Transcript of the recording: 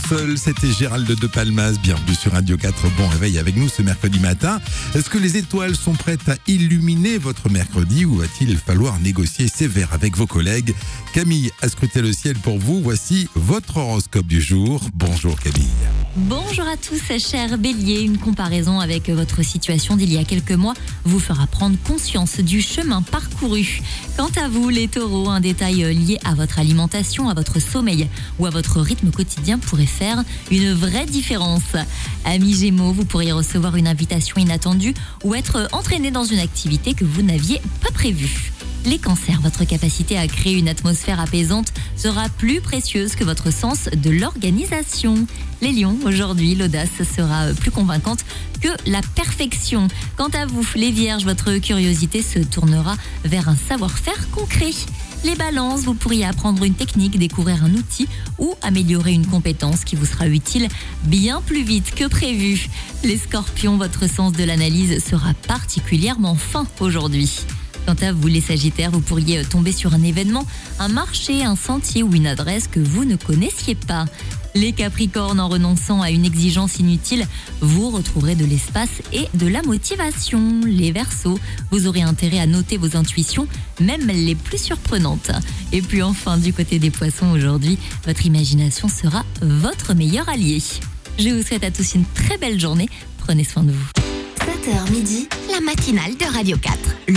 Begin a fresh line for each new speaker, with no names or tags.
seul. C'était Gérald de Palmas. Bienvenue sur Radio 4. Bon réveil avec nous ce mercredi matin. Est-ce que les étoiles sont prêtes à illuminer votre mercredi ou va-t-il falloir négocier sévère avec vos collègues? Camille a scruté le ciel pour vous. Voici votre horoscope du jour. Bonjour Camille.
Bonjour à tous, chers béliers. Une comparaison avec votre situation d'il y a quelques mois vous fera prendre conscience du chemin parcouru. Quant à vous, les taureaux, un détail lié à votre alimentation, à votre sommeil ou à votre rythme quotidien pourrait faire une vraie différence. Amis gémeaux, vous pourriez recevoir une invitation inattendue ou être entraîné dans une activité que vous n'aviez pas prévue. Les cancers, votre capacité à créer une atmosphère apaisante sera plus précieuse que votre sens de l'organisation. Les lions, aujourd'hui, l'audace sera plus convaincante que la perfection. Quant à vous, les vierges, votre curiosité se tournera vers un savoir-faire concret. Les balances, vous pourriez apprendre une technique, découvrir un outil ou améliorer une compétence qui vous sera utile bien plus vite que prévu. Les scorpions, votre sens de l'analyse sera particulièrement fin aujourd'hui. Quant à vous, les sagittaires, vous pourriez tomber sur un événement, un marché, un sentier ou une adresse que vous ne connaissiez pas. Les capricornes, en renonçant à une exigence inutile, vous retrouverez de l'espace et de la motivation. Les verseaux, vous aurez intérêt à noter vos intuitions, même les plus surprenantes. Et puis enfin, du côté des poissons aujourd'hui, votre imagination sera votre meilleur allié. Je vous souhaite à tous une très belle journée. Prenez soin de vous.
7h midi, la matinale de Radio 4.